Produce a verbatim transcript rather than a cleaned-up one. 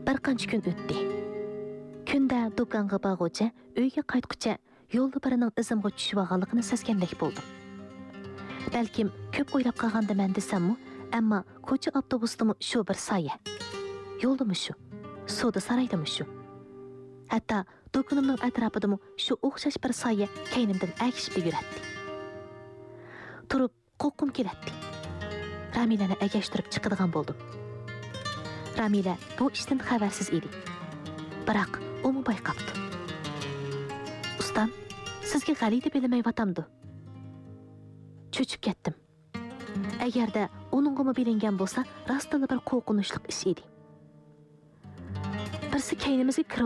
Bir qancha kun o'tdi. Kunda do'konga borguncha, uyga qaytguncha yo'lda birining izimga tushib olganligini sezgandek bo'ldim. Balkim ko'p o'ylab qolgandiman desammi, ammo ko'cha avtobusdimi shu bir soya. Yo'ldimi shu, savdo saroydimi shu. Hatto do'konimning atrofidami shu o'xshash bir soya kaynimdan agishib yuradi. Turib qo'rqim keladi. Ramilani agashtirib chiqadigan bo'ldim. Ramila bu ishdan xabarsiz edi. Biroq umi bayqabdi. Ustam, sizga g'ali deb bilmayvatamdi. Cho'chib ketdim. Agarda uningga bilingan bo'lsa, rostdan bir qo'rqinchli ish edi. Birsi kaynimizga